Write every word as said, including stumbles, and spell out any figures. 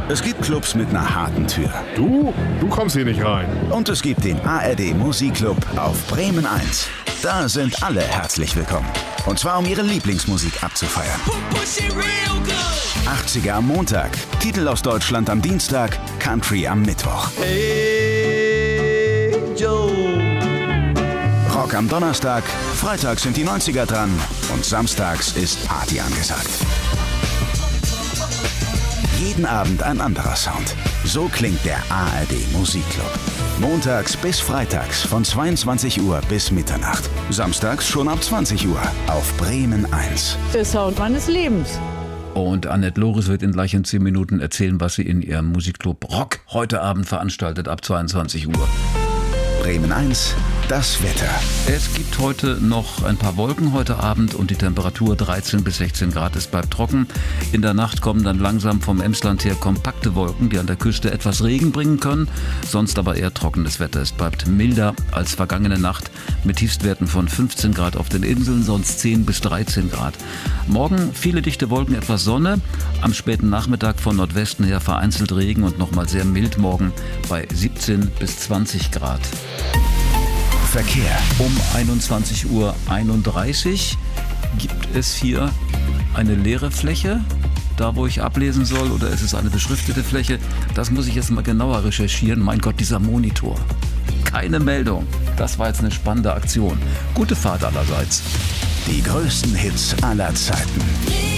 Es gibt Clubs mit einer harten Tür. Du? Du kommst hier nicht rein. Und es gibt den A R D Musikclub auf Bremen eins. Da sind alle herzlich willkommen. Und zwar um ihre Lieblingsmusik abzufeiern. achtziger am Montag, Titel aus Deutschland am Dienstag, Country am Mittwoch. Hey Joe. Rock am Donnerstag, Freitag sind die neunziger dran und samstags ist Party angesagt. Jeden Abend ein anderer Sound. So klingt der A R D Musikclub. Montags bis freitags von zweiundzwanzig Uhr bis Mitternacht. Samstags schon ab zwanzig Uhr auf Bremen eins. Der Sound meines Lebens. Und Annette Loris wird in gleich in zehn Minuten erzählen, was sie in ihrem Musikclub Rock heute Abend veranstaltet ab zweiundzwanzig Uhr. Bremen eins, das Wetter. Es gibt heute noch ein paar Wolken heute Abend und die Temperatur dreizehn bis sechzehn Grad. Es bleibt trocken. In der Nacht kommen dann langsam vom Emsland her kompakte Wolken, die an der Küste etwas Regen bringen können. Sonst aber eher trockenes Wetter. Es bleibt milder als vergangene Nacht mit Tiefstwerten von fünfzehn Grad auf den Inseln, sonst zehn bis dreizehn Grad. Morgen viele dichte Wolken, etwas Sonne. Am späten Nachmittag von Nordwesten her vereinzelt Regen und nochmal sehr mild morgen bei siebzehn bis zwanzig Grad. Verkehr. Um einundzwanzig Uhr einunddreißig gibt es hier eine leere Fläche, da wo ich ablesen soll, oder ist es eine beschriftete Fläche? Das muss ich jetzt mal genauer recherchieren. Mein Gott, dieser Monitor. Keine Meldung. Das war jetzt eine spannende Aktion. Gute Fahrt allerseits. Die größten Hits aller Zeiten.